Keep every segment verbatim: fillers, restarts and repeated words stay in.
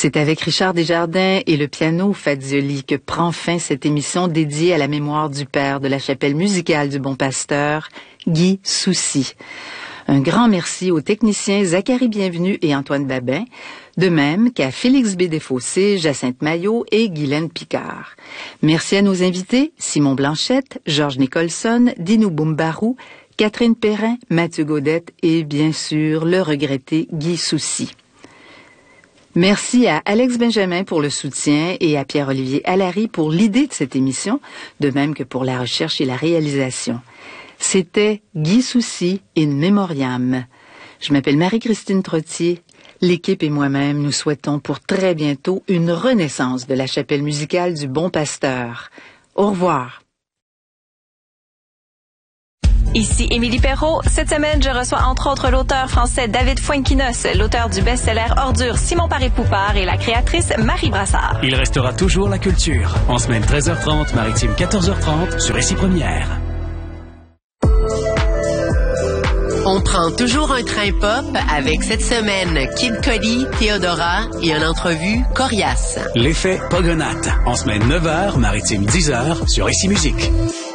C'est avec Richard Desjardins et le piano Fazioli que prend fin cette émission dédiée à la mémoire du père de la chapelle musicale du Bon Pasteur, Guy Soucy. Un grand merci aux techniciens Zachary Bienvenu et Antoine Babin, de même qu'à Félix B. Desfossés, Jacinthe Maillot et Guylaine Picard. Merci à nos invités, Simon Blanchette, Georges Nicholson, Dinou Boumbarou, Catherine Perrin, Mathieu Gaudette et bien sûr le regretté Guy Soucy. Merci à Alex Benjamin pour le soutien et à Pierre-Olivier Allary pour l'idée de cette émission, de même que pour la recherche et la réalisation. C'était Guy Soucy in Memoriam. Je m'appelle Marie-Christine Trottier. L'équipe et moi-même nous souhaitons pour très bientôt une renaissance de la chapelle musicale du Bon Pasteur. Au revoir. Ici Émilie Perrault. Cette semaine, je reçois entre autres l'auteur français David Fuenquinos, l'auteur du best-seller Ordure Simon Paré-Poupard et la créatrice Marie Brassard. Il restera toujours la culture. En semaine treize heures trente, maritime quatorze heures trente, sur Ici Première. On prend toujours un train pop avec cette semaine Kid Cudi, Théodora et une entrevue coriace. L'effet Pogonate. En semaine neuf heures, maritime dix heures, sur Ici Musique.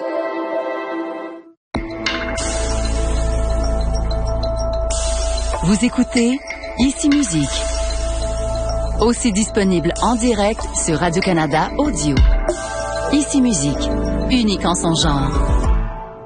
Vous écoutez Ici Musique. Aussi disponible en direct sur Radio-Canada Audio. Ici Musique, unique en son genre.